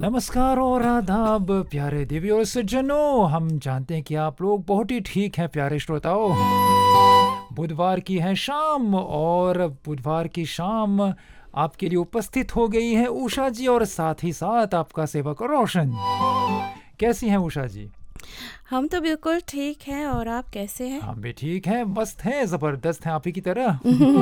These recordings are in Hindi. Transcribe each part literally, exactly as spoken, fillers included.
नमस्कार और आदाब प्यारे देवी और सज्जनों, हम जानते हैं कि आप लोग बहुत ही ठीक हैं प्यारे श्रोताओं। बुधवार की है शाम और बुधवार की शाम आपके लिए उपस्थित हो गई है उषा जी और साथ ही साथ आपका सेवक रोशन। कैसी हैं उषा जी? हम तो बिल्कुल ठीक हैं, और आप कैसे हैं? हम भी ठीक हैं, मस्त हैं, ज़बरदस्त हैं आप ही की तरह।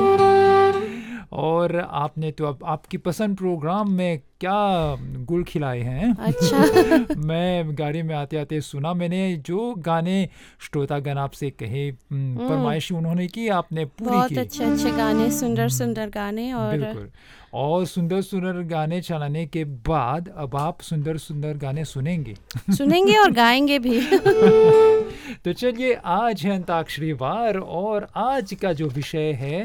और आपने तो अब आपकी पसंद प्रोग्राम में क्या गुल खिलाए हैं। अच्छा। मैं गाड़ी में आते आते सुना मैंने, जो गाने श्रोतागण आपसे कहे फरमाइश उन्होंने की, आपने पूरी बहुत की। अच्छे अच्छे गाने, सुंदर सुंदर गाने। और बिल्कुल, और सुंदर सुंदर गाने चलाने के बाद अब आप सुंदर सुंदर गाने सुनेंगे। सुनेंगे और गाएंगे भी। तो चलिए, आज है अंताक्षरी वार और आज का जो विषय है,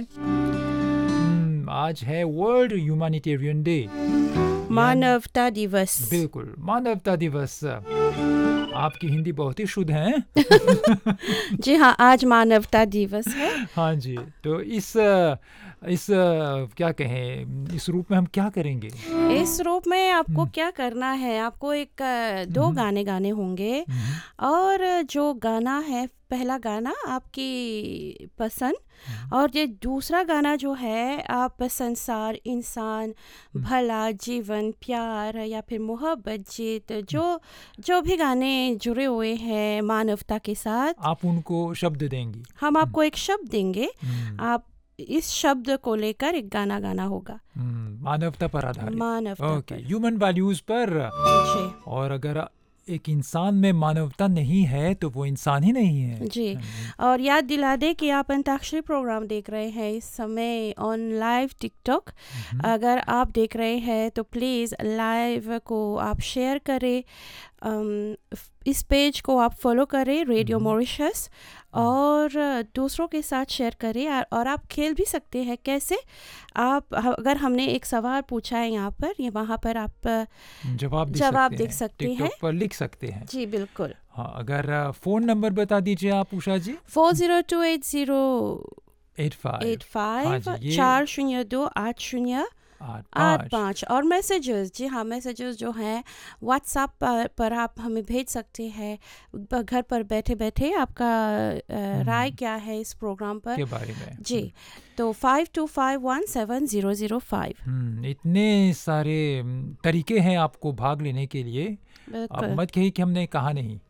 आज है वर्ल्ड ह्यूमैनिटेरियन डे, मानवता दिवस। बिल्कुल, मानवता दिवस। आपकी हिंदी बहुत ही शुद्ध है। जी हाँ, आज मानवता दिवस है। हाँ जी, तो इस इस क्या कहें, इस रूप में हम क्या करेंगे? इस रूप में आपको क्या करना है, आपको एक दो गाने गाने होंगे, और जो गाना है, पहला गाना आपकी पसंद, और ये दूसरा गाना जो है आप संसार, इंसान, भला, जीवन, प्यार या फिर मोहब्बत, जीत, जो जो भी गाने जुड़े हुए हैं मानवता के साथ, आप उनको शब्द देंगी। हम आपको एक शब्द देंगे, आप इस शब्द को लेकर एक गाना गाना होगा। मानवता पर आधारित, मानवता ओके, पर, ह्यूमन वैल्यूज पर। और अगर एक इंसान में मानवता नहीं है तो वो इंसान ही नहीं है। जी, और याद दिला दे कि आप अंताक्षरी प्रोग्राम देख रहे हैं इस समय ऑन लाइव टिकटॉक। अगर आप देख रहे हैं तो प्लीज़ लाइव को आप शेयर करें, इस पेज को आप फॉलो करें, रेडियो मॉरिशस, और दूसरों के साथ शेयर करें। और आप खेल भी सकते हैं। कैसे? आप, अगर हमने एक सवाल पूछा है यहाँ पर, ये वहाँ पर आप जवाब दे जवाब सकते देख हैं, सकते हैं, टिकटॉक पर लिख सकते हैं। जी बिल्कुल। हाँ, अगर फ़ोन नंबर बता दीजिए आप उषा जी। Four zero two eight zero eight five eight five हाँ जी, चार शून्य दो आठ शून्य आठ आठ पाँच। पाँच। और मैसेजेस, जी हाँ, मैसेजेस जो हैं व्हाट्सएप पर, पर आप हमें भेज सकते हैं। घर पर बैठे बैठे आपका राय क्या है इस प्रोग्राम पर के बारे में, जी, तो five to five one seven zero zero five. इतने सारे तरीके हैं आपको भाग लेने के लिए, अब मत कहिए कि हमने कहा नहीं।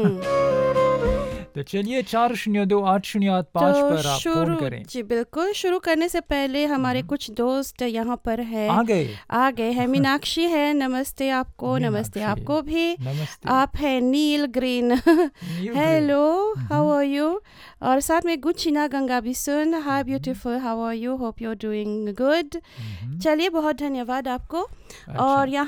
तो चलिए, चार शून्य दो आठ शून्य आठ पाँच पर आप फोन करें। जी बिल्कुल, शुरू करने से पहले हमारे कुछ दोस्त यहाँ पर है, आ गए आ गए हैं। मीनाक्षी है, नमस्ते आपको। नमस्ते आपको भी। नमस्ते। आप है नील green, hello, how are you. और साथ में गुचिना गंगा भी सुन, हाय beautiful, how are you, hope you are doing good. चलिए, बहुत धन्यवाद आपको। और यहाँ